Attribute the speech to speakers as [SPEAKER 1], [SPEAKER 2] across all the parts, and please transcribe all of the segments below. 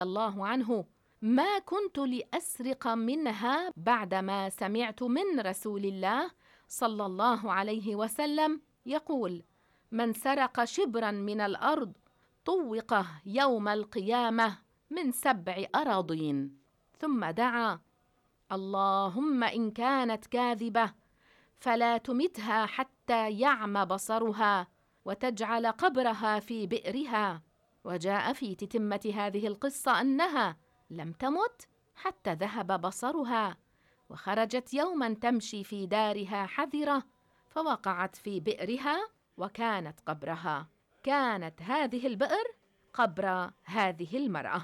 [SPEAKER 1] الله عنه: ما كنت لأسرق منها بعدما سمعت من رسول الله صلى الله عليه وسلم يقول: من سرق شبرا من الأرض طوقه يوم القيامة من 7 أراضين. ثم دعا: اللهم إن كانت كاذبة فلا تمتها حتى يعمى بصرها وتجعل قبرها في بئرها. وجاء في تتمة هذه القصة أنها لم تمت حتى ذهب بصرها، وخرجت يوما تمشي في دارها حذرة فوقعت في بئرها وكانت قبرها. كانت هذه البئر قبر هذه المرأة.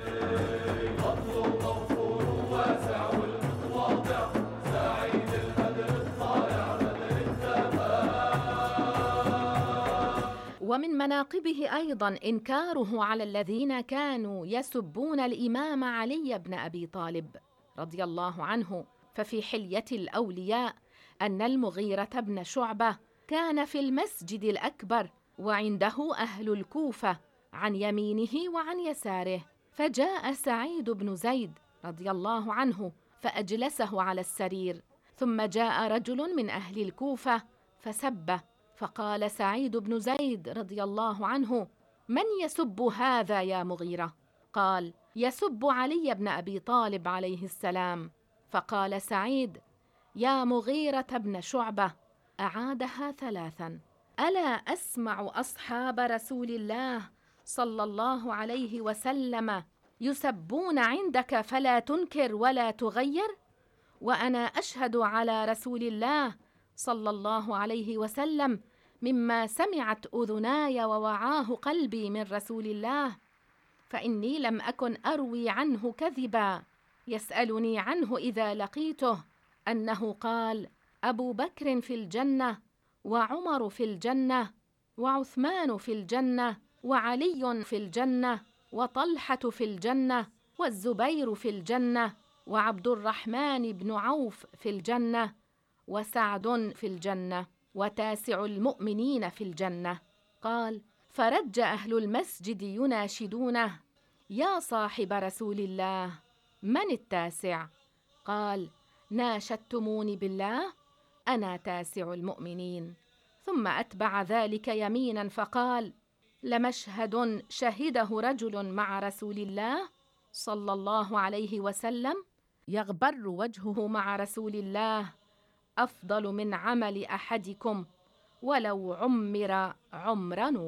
[SPEAKER 1] ومن مناقبه أيضا إنكاره على الذين كانوا يسبون الإمام علي بن أبي طالب رضي الله عنه. ففي حلية الأولياء أن المغيرة بن شعبة كان في المسجد الأكبر وعنده أهل الكوفة عن يمينه وعن يساره، فجاء سعيد بن زيد رضي الله عنه فأجلسه على السرير، ثم جاء رجل من أهل الكوفة فسبه، فقال سعيد بن زيد رضي الله عنه: من يسب هذا يا مغيرة؟ قال: يسب علي بن أبي طالب عليه السلام. فقال سعيد: يا مغيرة بن شعبة، أعادها 3: ألا أسمع أصحاب رسول الله صلى الله عليه وسلم يسبون عندك فلا تنكر ولا تغير؟ وأنا أشهد على رسول الله صلى الله عليه وسلم مما سمعت أذناي ووعاه قلبي من رسول الله، فإني لم أكن أروي عنه كذبا. يسألني عنه إذا لقيته أنه قال: أبو بكر في الجنة، وعمر في الجنة، وعثمان في الجنة، وعلي في الجنة، وطلحة في الجنة، والزبير في الجنة، وعبد الرحمن بن عوف في الجنة، وسعد في الجنة، وتاسع المؤمنين في الجنة. قال: فرج أهل المسجد يناشدونه: يا صاحب رسول الله، من التاسع؟ قال: ناشدتموني بالله، أنا تاسع المؤمنين. ثم أتبع ذلك يمينا فقال: لمشهد شهده رجل مع رسول الله صلى الله عليه وسلم يغبر وجهه مع رسول الله أفضل من عمل أحدكم ولو عمر عمر نوح.